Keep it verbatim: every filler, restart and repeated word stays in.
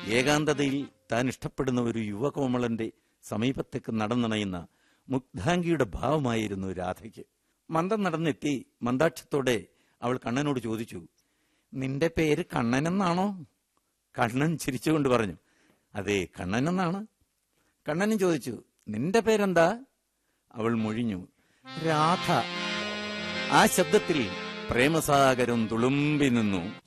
ഏകാന്തതയിൽ താൻ ഇഷ്ടപ്പെടുന്ന ഒരു യുവകോമളന്റെ സമീപത്തേക്ക് നടന്നണയുന്ന മുഗ്ധാംഗിയുടെ ഭാവമായിരുന്നു രാധയ്ക്ക്. മന്ദം നടന്നെത്തി മന്ദാക്ഷത്തോടെ അവൾ കണ്ണനോട് ചോദിച്ചു, നിന്റെ പേര് കണ്ണനെന്നാണോ? കണ്ണൻ ചിരിച്ചുകൊണ്ട് പറഞ്ഞു, അതെ, കണ്ണനെന്നാണ്. കണ്ണനും ചോദിച്ചു, നിന്റെ പേരെന്താ? അവൾ മൊഴിഞ്ഞു, രാധ. ആ ശബ്ദത്തിൽ പ്രേമസാഗരം തുളുമ്പി നിന്നു.